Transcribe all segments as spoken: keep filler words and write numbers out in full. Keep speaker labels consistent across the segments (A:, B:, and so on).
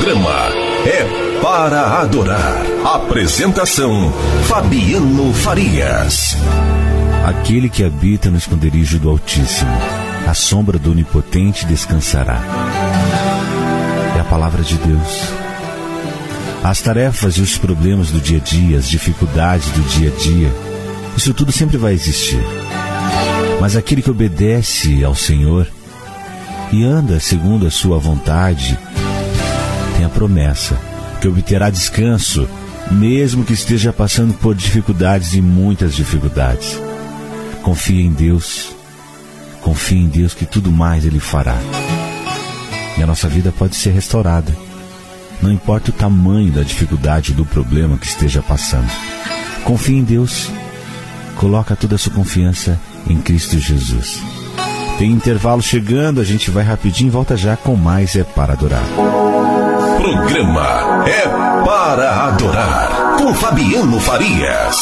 A: programa é para adorar. Apresentação: Fabiano Farias.
B: Aquele que habita no esconderijo do Altíssimo, à sombra do Onipotente descansará. É a palavra de Deus. As tarefas e os problemas do dia a dia, as dificuldades do dia a dia, isso tudo sempre vai existir. Mas aquele que obedece ao Senhor e anda segundo a sua vontade, tem a promessa que obterá descanso, mesmo que esteja passando por dificuldades e muitas dificuldades. Confie em Deus, confie em Deus que tudo mais Ele fará. E a nossa vida pode ser restaurada, não importa o tamanho da dificuldade do problema que esteja passando. Confie em Deus, coloca toda a sua confiança em Cristo Jesus. Tem intervalo chegando, a gente vai rapidinho e volta já com mais É Para Adorar.
A: Programa É Para Adorar, com Fabiano Farias.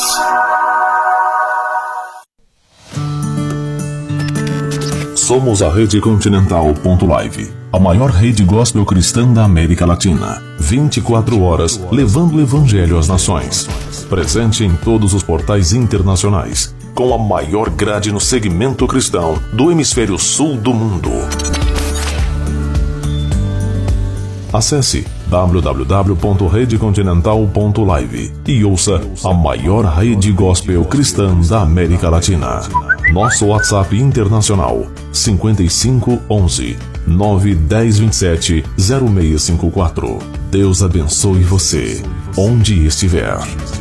C: Somos a Rede Continental ponto live, a maior rede gospel cristã da América Latina. vinte e quatro horas levando o Evangelho às nações. Presente em todos os portais internacionais, com a maior grade no segmento cristão do hemisfério sul do mundo. Acesse w w w ponto rede continental ponto live e ouça a maior rede gospel cristã da América Latina. Nosso WhatsApp internacional cinco cinco um um nove um zero dois sete zero seis cinco quatro. Deus abençoe você, onde estiver.